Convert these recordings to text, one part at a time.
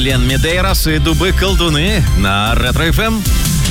Лен Медейрос и Дубы-колдуны на Ретро-ФМ.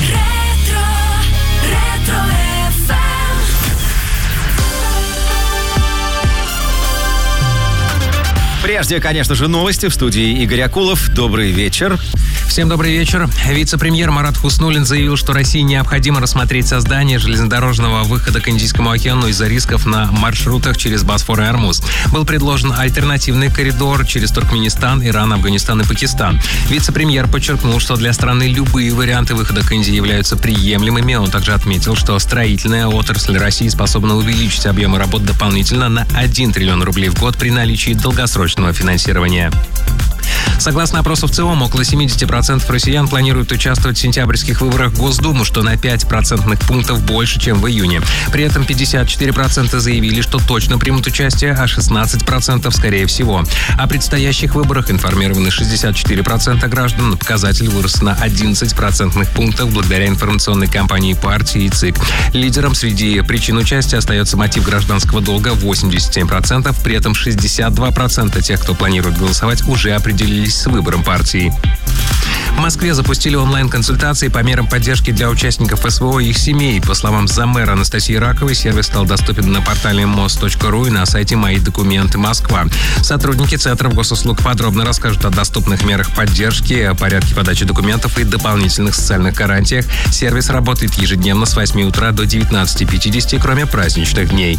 Прежде, конечно же, новости в студии Игорь Акулов. Добрый вечер. Всем добрый вечер. Вице-премьер Марат Хуснуллин заявил, что России необходимо рассмотреть создание железнодорожного выхода к Индийскому океану из-за рисков на маршрутах через Босфор и Ормуз. Был предложен альтернативный коридор через Туркменистан, Иран, Афганистан и Пакистан. Вице-премьер подчеркнул, что для страны любые варианты выхода к Индии являются приемлемыми. Он также отметил, что строительная отрасль России способна увеличить объемы работ дополнительно на 1 триллион рублей в год при наличии долгосрочного финансирования. Согласно опросу в ЦИОМ, около 70% россиян планируют участвовать в сентябрьских выборах в Госдуму, что на 5 процентных пунктов больше, чем в июне. При этом 54% заявили, что точно примут участие, а 16% скорее всего. О предстоящих выборах информированы 64% граждан. Показатель вырос на 11 процентных пунктов благодаря информационной кампании партии и ЦИК. Лидером среди причин участия остается мотив гражданского долга 87%. При этом 62% тех, кто планирует голосовать, уже определились с выбором партии. В Москве запустили онлайн-консультации по мерам поддержки для участников СВО и их семей. По словам заммэра Анастасии Раковой, сервис стал доступен на портале mos.ru и на сайте «Мои документы Москва». Сотрудники Центров госуслуг подробно расскажут о доступных мерах поддержки, о порядке подачи документов и дополнительных социальных гарантиях. Сервис работает ежедневно с 8 утра до 19:50, кроме праздничных дней.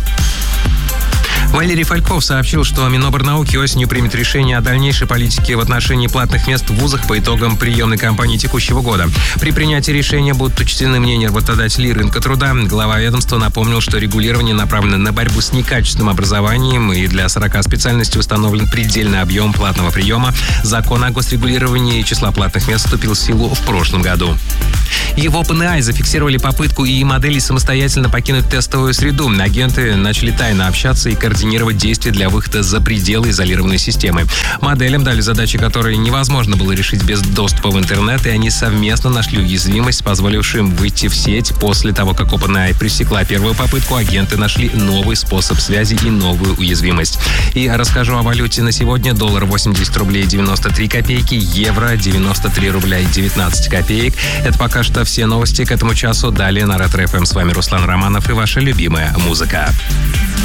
Валерий Фальков сообщил, что Миноборнауки осенью примет решение о дальнейшей политике в отношении платных мест в вузах по итогам приемной кампании текущего года. При принятии решения будут учтены мнения работодателей и рынка труда. Глава ведомства напомнил, что регулирование направлено на борьбу с некачественным образованием, и для 40 специальностей установлен предельный объем платного приема. Закон о госрегулировании числа платных мест вступил в силу в прошлом году. И в OpenAI зафиксировали попытку ИИ-моделей самостоятельно покинуть тестовую среду. Агенты начали тайно общаться и координировать действия для выхода за пределы изолированной системы. Моделям дали задачи, которые невозможно было решить без доступа в интернет, и они совместно нашли уязвимость, позволившую им выйти в сеть. После того, как OpenAI пресекла первую попытку, агенты нашли новый способ связи и новую уязвимость. И расскажу о валюте на сегодня. Доллар 80 рублей 93 копейки, евро 93 рубля и 19 копеек. Это пока что все новости к этому часу. Далее на Ретро-ФМ с вами Руслан Романов и ваша любимая музыка.